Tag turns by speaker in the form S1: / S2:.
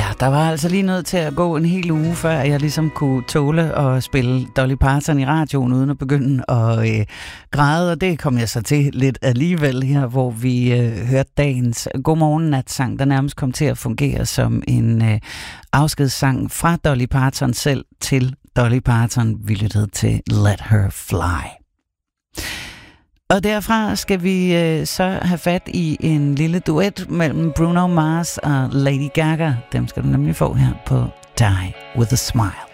S1: Ja, der var altså lige nødt til at gå en hel uge, før jeg ligesom kunne tåle at spille Dolly Parton i radioen, uden at begynde at græde, og det kom jeg så til lidt alligevel her, hvor vi hørte dagens godmorgen-natsang, der nærmest kom til at fungere som en afskedssang fra Dolly Parton selv til Dolly Parton. Vi lyttede til Let Her Fly. Og derfra skal vi så have fat i en lille duet mellem Bruno Mars og Lady Gaga. Dem skal du nemlig få her på Die With A Smile.